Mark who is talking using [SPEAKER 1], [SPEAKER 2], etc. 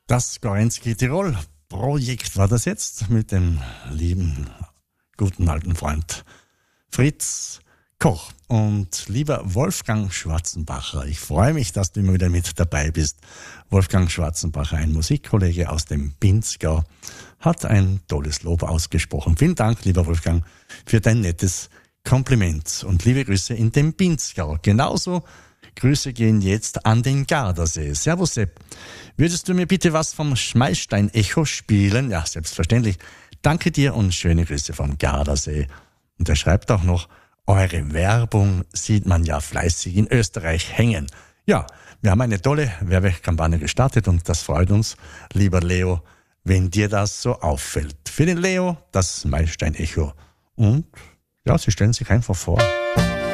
[SPEAKER 1] Das Gorensky Tirol Projekt war das jetzt mit dem lieben, guten alten Freund Fritz Koch. Und lieber Wolfgang Schwarzenbacher, ich freue mich, dass du immer wieder mit dabei bist. Wolfgang Schwarzenbacher, ein Musikkollege aus dem Pinzgau, hat ein tolles Lob ausgesprochen. Vielen Dank, lieber Wolfgang, für dein nettes Kompliment und liebe Grüße in den Pinzgau. Genauso Grüße gehen jetzt an den Gardasee. Servus Sepp, würdest du mir bitte was vom Schmalstein-Echo spielen? Ja, selbstverständlich. Danke dir und schöne Grüße vom Gardasee. Und er schreibt auch noch, eure Werbung sieht man ja fleißig in Österreich hängen. Ja, wir haben eine tolle Werbekampagne gestartet und das freut uns, lieber Leo, wenn dir das so auffällt. Für den Leo das Schmalstein-Echo. Und ja, sie stellen sich einfach vor.